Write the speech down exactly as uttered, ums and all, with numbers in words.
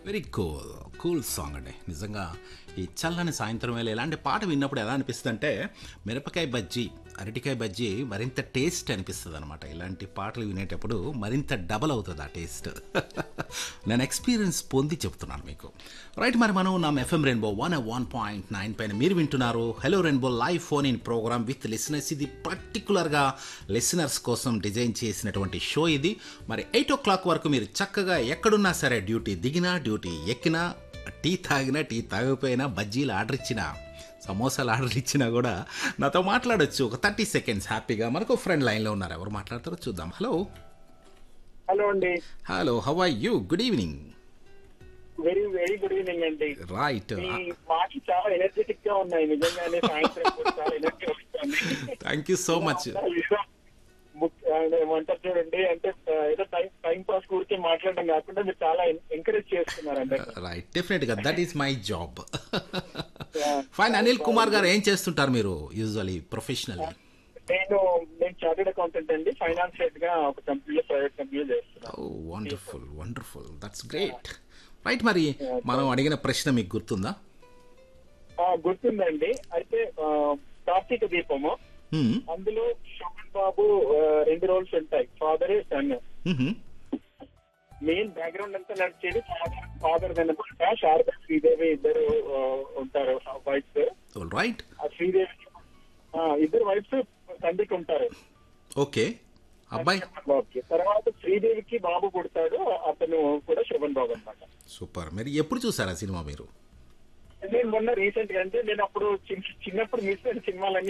Very cool cool song అండి. నిజంగా ఈ చల్లని సాయంత్రం వేళ ఇలాంటి పాట విన్నప్పుడు ఎలా అనిపిస్తుంది అంటే మిరపకాయ బజ్జీ అరటికాయ బజ్జీ మరింత టేస్ట్ అనిపిస్తుంది అనమాట. ఇలాంటి పాటలు వినేటప్పుడు మరింత డబల్ అవుతుంది ఆ టేస్ట్. నేను ఎక్స్పీరియన్స్ పొంది చెప్తున్నాను మీకు. రైట్, మరి మనం నా FM rainbow one one point nine పైన మీరు వింటున్నారు hello rainbow live phone in programme with listeners. ఇది పర్టికులర్గా లిసనర్స్ కోసం డిజైన్ చేసినటువంటి షో ఇది. మరి ఎయిట్ ఓ క్లాక్ వరకు మీరు చక్కగా ఎక్కడున్నా సరే, డ్యూటీ దిగినా డ్యూటీ ఎక్కినా, టీ తాగినా టీ తాగిపోయినా, బజ్జీలు ఆర్డర్ ఇచ్చినా, సమోసాలు ఆర్డర్ ఇచ్చినా కూడా నాతో మాట్లాడొచ్చు ఒక థర్టీ సెకండ్స్ హ్యాపీగా. మనకు ఫ్రెండ్ లైన్లో ఉన్నారు, ఎవరు మాట్లాడతారో చూద్దాం. హలో హలో అండి. Hello, how are you? Good evening. Very very good evening అండి. రైట్, మీ మాటలు చాలా ఎనర్జెటిక్ గా ఉన్నాయి నిజంగానే. సాయంత్రం పూట చాలా ఎనర్జీ వస్తుంది. Thank you so much. ఏమంటారు చూడండి, అంటే ఏదో టైం టైం పాస్ కూర్చొని మాట్లాడడం కాకుండా మీరు చాలా ఎంకరేజ్ చేస్తున్నారండి. రైట్, డెఫినెట్ గా that is my job. Fine. Anil Kumar గారు ఏం చేస్తుంటారు మీరు యూజువల్లీ ప్రొఫెషనల్? నేను నేను చార్టెడ్ అకౌంటెంట్ అండి. ఫైనాన్స్ హెడ్ గా ఒక కంపెనీలో, ప్రైవేట్ కంపెనీలో చేస్తున్నాను. ఓ wonderful wonderful, that's great. Right, మరి మనం అడిగిన ప్రశ్న మీకు గుర్తుందా? గుర్తుందండి. అయితే కార్తీక దీపము, అందులో శోభన్ బాబు రెండు రోల్స్ ఉంటాయి, ఫాదర్ సన్. మెయిన్ బ్యాక్గ్రౌండ్ అంతా నడిచేది ఫాదర్ ఫాదర్ అనమాట. శారదా శ్రీదేవి ఇద్దరు ఉంటారు వైఫ్స్. రైట్, ఆ శ్రీదేవి ఇద్దరు వైఫ్స్ తండ్రికి ఉంటారు. ఓకే, అబ్బాయి బాబుకి తర్వాత శ్రీదేవికి బాబు పుడతాడు, అతను కూడా శోభన్ బాబు అనమాట. సూపర్. మరి ఎప్పుడు చూసారా సినిమా మీరు? నేను మొన్న రీసెంట్ గా, అంటే నేను అప్పుడు చిన్నప్పుడు మిస్ అయిన సినిమాలన్నీ